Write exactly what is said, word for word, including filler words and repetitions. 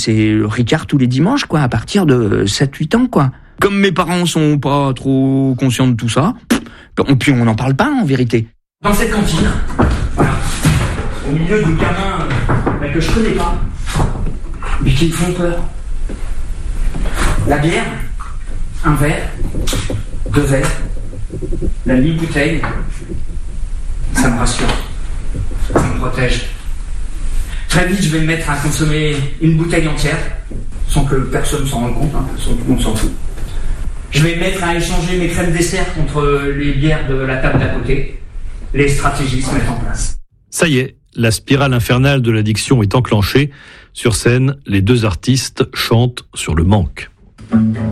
c'est Ricard tous les dimanches, quoi, à partir de sept huit ans, quoi. Comme mes parents sont pas trop conscients de tout ça, puis on n'en parle pas, en vérité. Dans cette cantine, voilà, au milieu de gamins bah, que je connais pas, mais qui me font peur. La bière, un verre, deux verres, la demi-bouteille, ça me rassure, ça me protège. Très vite, je vais me mettre à consommer une bouteille entière, sans que personne s'en rende compte, hein, sans que tout le monde s'en fout. Je vais me mettre à échanger mes crèmes dessert contre les bières de la table d'à côté. Les stratégies se mettent en place. Ça y est, la spirale infernale de l'addiction est enclenchée. Sur scène, les deux artistes chantent sur le manque.